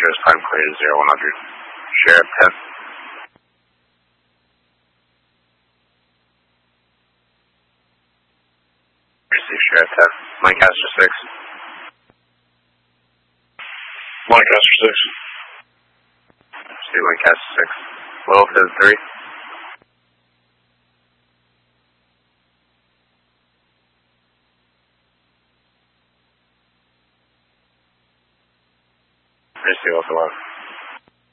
Lancaster's time clear 0100. Sheriff 10. Sheriff 10. Lancaster 6. Lancaster 6. See Lancaster 6. Littleton 3. See Littleton 1.